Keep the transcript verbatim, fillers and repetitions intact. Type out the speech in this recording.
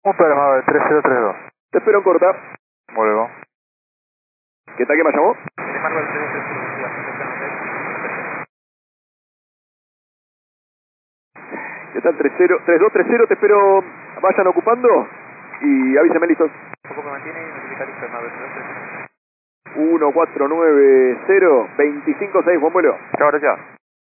Un programa de tres cero tres dos. Te espero en corta. Vuelvo. ¿Qué tal que me llamó? Manuel tres cero tres dos. ¿Qué tal? tres cero tres dos tres cero, te espero. Vayan ocupando y avísenme listos. Poco que mantiene y notificar listo, Manuel tres cero tres dos. uno cuatro nueve cero dos cinco seis, buen vuelo. Chao, gracias.